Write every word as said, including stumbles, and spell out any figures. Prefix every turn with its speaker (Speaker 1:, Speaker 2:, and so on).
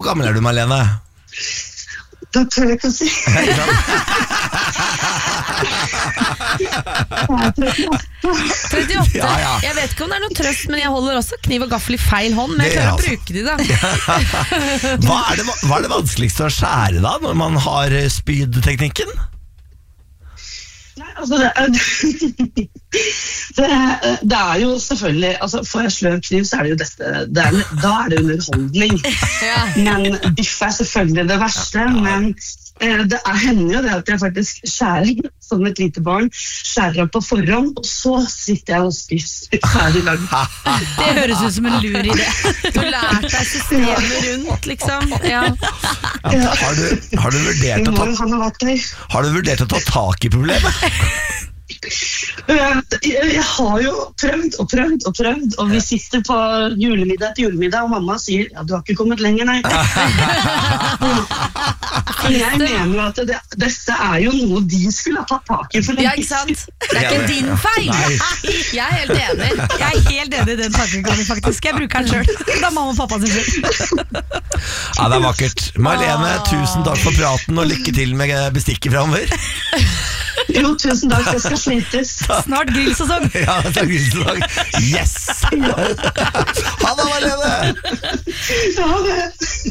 Speaker 1: gammel er du, Marlene?
Speaker 2: Det tør jeg ikke å si. Jeg er trettiåtte.
Speaker 3: trettiåtte.
Speaker 1: Ja, ja.
Speaker 3: Jeg vet ikke om det er noe trøst, men jeg holder også kniv og gaffel i feil hånd, men jeg
Speaker 1: Det,
Speaker 3: klarer å
Speaker 1: altså.
Speaker 3: bruke de da.
Speaker 1: Hva er, det, hva er det vanskeligste å skjære da, når man har spydteknikken?
Speaker 2: Nei, altså det er, det, er, det er jo selvfølgelig, altså får jeg sløv kniv, så er det jo dette, det er, da er det underholdning.
Speaker 3: Ja.
Speaker 2: Men biff er selvfølgelig det verste, men eh, det er hender jo det at jeg faktisk skjærer som et lite barn, skjærer opp på forhånd, og så sitter jeg og spiser ferdig lag.
Speaker 3: Det høres ut som en lur idé. Du lærte deg systemet rundt, liksom. Ja.
Speaker 1: Ja, har, du, har, du vurdert å ta,
Speaker 2: Han har vært der.
Speaker 1: har du vurdert å ta tak i problemet?
Speaker 2: Jeg, jeg har jo prøvd og prøvd og prøvd, og vi sitter på julemiddag til julemiddag, og mamma sier, ja, du har ikke kommet lenger, nei. Men jeg mener jo at det, dette er jo noe de skulle ha tatt tak i for lenge.
Speaker 3: Ja, ikke sant? Det er ikke din feil.
Speaker 1: Nei.
Speaker 3: Jeg er helt enig. Jeg er helt enig i den tankegangen, faktisk. Jeg bruker den selv. Det er mamma og pappa sin skyld.
Speaker 1: Ja, det er vakkert. Marlene, tusen takk for praten, og lykke til med bestikket fremover.
Speaker 2: Jo, tusen takk, det skal slites.
Speaker 3: Snart grillsesong.
Speaker 1: Ja, det er grillsesong. Yes! Ha det, Marlene!
Speaker 2: Ja, det